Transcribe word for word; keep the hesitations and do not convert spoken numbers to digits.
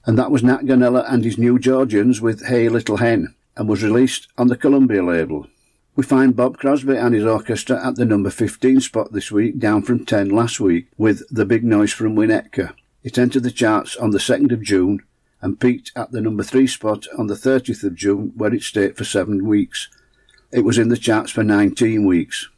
And that was Nat Ganella and his New Georgians with Hey Little Hen, and was released on the Columbia label. We find Bob Crosby and his orchestra at the number fifteen spot this week, down from ten last week, with The Big Noise from Winnetka. It entered the charts on the second of June and peaked at the number three spot on the thirtieth of June, where it stayed for seven weeks. It was in the charts for nineteen weeks.